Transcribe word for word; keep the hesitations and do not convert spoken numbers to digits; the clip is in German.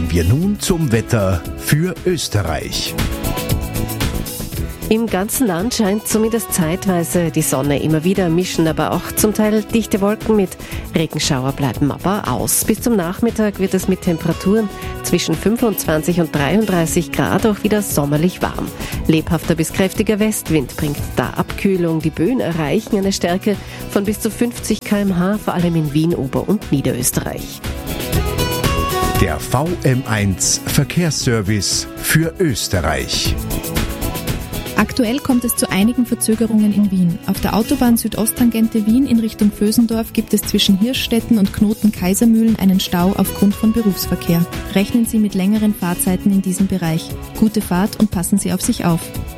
Kommen wir nun zum Wetter für Österreich. Im ganzen Land scheint zumindest zeitweise die Sonne. Immer wieder mischen aber auch zum Teil dichte Wolken mit. Regenschauer bleiben aber aus. Bis zum Nachmittag wird es mit Temperaturen zwischen fünfundzwanzig und dreiunddreißig Grad auch wieder sommerlich warm. Lebhafter bis kräftiger Westwind bringt da Abkühlung. Die Böen erreichen eine Stärke von bis zu fünfzig Kilometer pro Stunde, vor allem in Wien, Ober- und Niederösterreich. Der V M eins Verkehrsservice für Österreich. Aktuell kommt es zu einigen Verzögerungen in Wien. Auf der Autobahn Südosttangente Wien in Richtung Vösendorf gibt es zwischen Hirschstetten und Knoten Kaisermühlen einen Stau aufgrund von Berufsverkehr. Rechnen Sie mit längeren Fahrzeiten in diesem Bereich. Gute Fahrt und passen Sie auf sich auf.